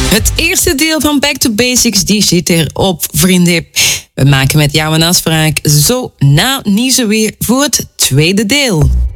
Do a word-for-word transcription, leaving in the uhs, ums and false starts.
Het eerste deel van Back to Basics die zit erop, vrienden. We maken met jou een afspraak zo na Niezen weer voor het tweede deel.